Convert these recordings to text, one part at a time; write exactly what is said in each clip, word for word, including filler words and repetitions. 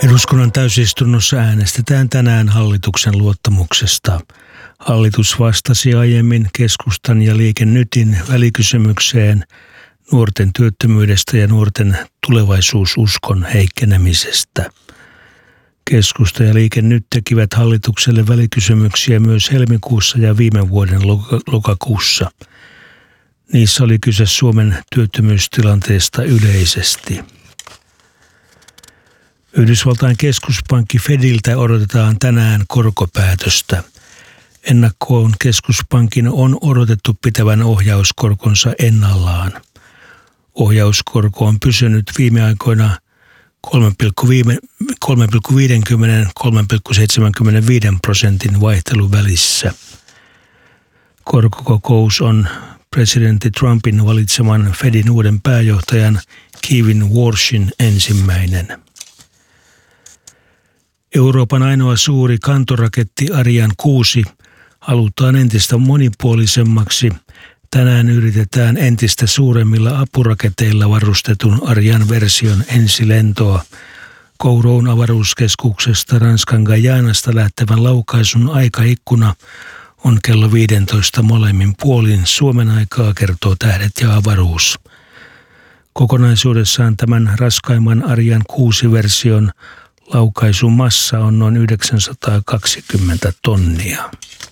Eduskunnan täysistunnossa äänestetään tänään hallituksen luottamuksesta. Hallitus vastasi aiemmin Keskustan ja Liike Nytin välikysymykseen nuorten työttömyydestä ja nuorten tulevaisuususkon heikkenemisestä. Keskusta ja Liike Nyt tekivät hallitukselle välikysymyksiä myös helmikuussa ja viime vuoden lokakuussa. Niissä oli kyse Suomen työttömyystilanteesta yleisesti. Yhdysvaltain keskuspankki Fediltä odotetaan tänään korkopäätöstä. Ennakkoon keskuspankin on odotettu pitävän ohjauskorkonsa ennallaan. Ohjauskorko on pysynyt viime aikoina kolme pilkku viisikymmentä - kolme pilkku seitsemänkymmentäviisi prosentin vaihteluvälissä. Korkokokous on presidentti Trumpin valitseman Fedin uuden pääjohtajan Kevin Warshin ensimmäinen. Euroopan ainoa suuri kantoraketti Ariane kuusi halutaan entistä monipuolisemmaksi. Tänään yritetään entistä suuremmilla apuraketeilla varustetun Ariane-version ensilentoa. Kouroun avaruuskeskuksesta Ranskan Guyanasta lähtevän laukaisun aikaikkuna on kello viisitoista molemmin puolin Suomen aikaa, kertoo Tähdet ja avaruus. Kokonaisuudessaan tämän raskaimman Ariane kuusi version laukaisun massa on noin yhdeksänsataakaksikymmentä tonnia.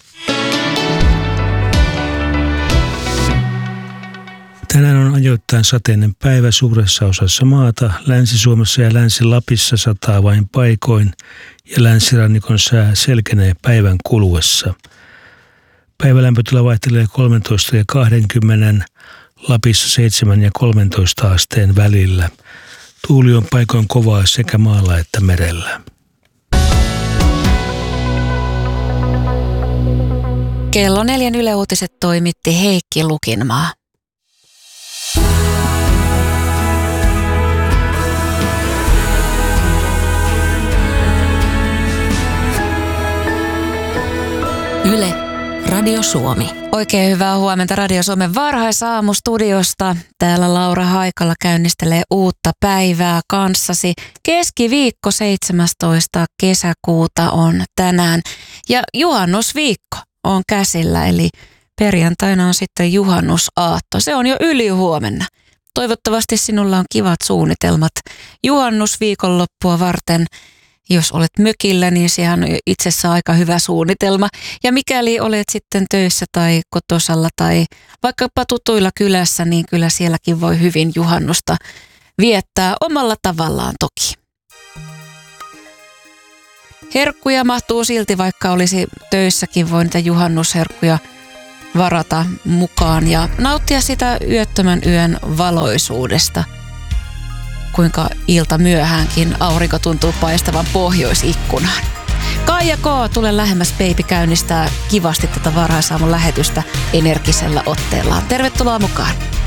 Tänään on ajoittain sateinen päivä suuressa osassa maata. Länsi-Suomessa ja Länsi-Lapissa sataa vain paikoin ja länsirannikon sää selkenee päivän kuluessa. Päivälämpötila vaihtelee kolmetoista ja kaksikymmentä, Lapissa seitsemän ja kolmetoista asteen välillä. Tuuli on paikoin kovaa sekä maalla että merellä. Kello neljän Yle Uutiset toimitti Heikki Lukinmaa. Yle, Radio Suomi. Oikein hyvää huomenta Radio Suomen varhaisaamu-studiosta. Täällä Laura Haikala käynnistelee uutta päivää kanssasi. Keskiviikko seitsemästoista kesäkuuta on tänään ja juhannusviikko on käsillä, eli perjantaina on sitten juhannusaatto. Se on jo yli huomenna. Toivottavasti sinulla on kivat suunnitelmat juhannusviikonloppua varten. Jos olet mökillä, niin sehän on itsessään aika hyvä suunnitelma. Ja mikäli olet sitten töissä tai kotosalla tai vaikkapa tutuilla kylässä, niin kyllä sielläkin voi hyvin juhannusta viettää omalla tavallaan toki. Herkkuja mahtuu silti, vaikka olisi töissäkin, voi niitä juhannusherkkuja varata mukaan ja nauttia sitä yöttömän yön valoisuudesta. Kuinka ilta myöhäänkin aurinko tuntuu paistavan pohjoisikkunaan. Kaija K. Tule lähemmäs baby käynnistää kivasti tätä varhaisaamun lähetystä energisellä otteellaan. Tervetuloa mukaan.